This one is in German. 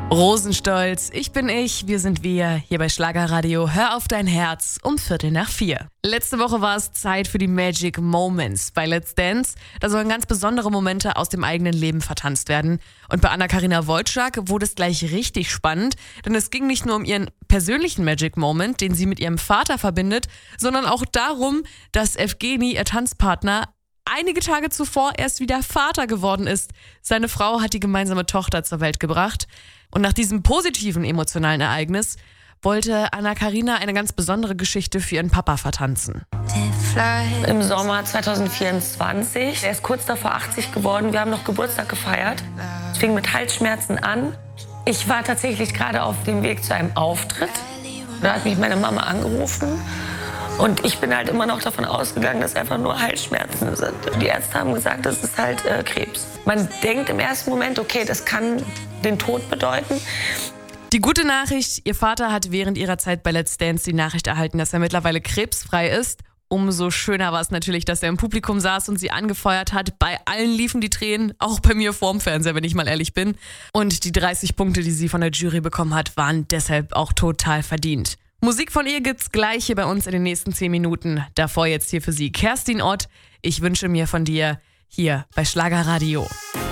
Rosenstolz, ich bin ich, wir sind wir, hier bei Schlagerradio. Hör auf dein Herz um 3:45. Letzte Woche war es Zeit für die Magic Moments bei Let's Dance. Da sollen ganz besondere Momente aus dem eigenen Leben vertanzt werden. Und bei Anna-Karina Wojcik wurde es gleich richtig spannend, denn es ging nicht nur um ihren persönlichen Magic Moment, den sie mit ihrem Vater verbindet, sondern auch darum, dass Evgeni, ihr Tanzpartner, einige Tage zuvor erst wieder Vater geworden ist. Seine Frau hat die gemeinsame Tochter zur Welt gebracht. Und nach diesem positiven emotionalen Ereignis wollte Anna-Karina eine ganz besondere Geschichte für ihren Papa vertanzen. Im Sommer 2024. Er ist kurz davor 80 geworden. Wir haben noch Geburtstag gefeiert. Es fing mit Halsschmerzen an. Ich war tatsächlich gerade auf dem Weg zu einem Auftritt. Da hat mich meine Mama angerufen. Und ich bin halt immer noch davon ausgegangen, dass einfach nur Halsschmerzen sind. Die Ärzte haben gesagt, das ist halt Krebs. Man denkt im ersten Moment, okay, das kann den Tod bedeuten. Die gute Nachricht, ihr Vater hat während ihrer Zeit bei Let's Dance die Nachricht erhalten, dass er mittlerweile krebsfrei ist. Umso schöner war es natürlich, dass er im Publikum saß und sie angefeuert hat. Bei allen liefen die Tränen, auch bei mir vorm Fernseher, wenn ich mal ehrlich bin. Und die 30 Punkte, die sie von der Jury bekommen hat, waren deshalb auch total verdient. Musik von ihr gibt's gleich hier bei uns in den nächsten 10 Minuten. Davor jetzt hier für Sie Kerstin Ott. Ich wünsche mir von dir hier bei Schlagerradio.